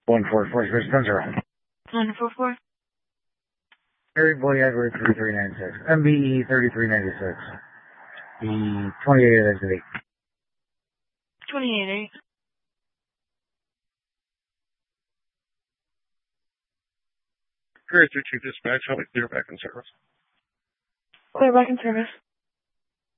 144, Space 10-0. 144. Harry Boy Edward 3396. MBE 3396. The 28 exit 8. 28-8. Courier 32 dispatch, I'll be clear back in service. Clear back in service.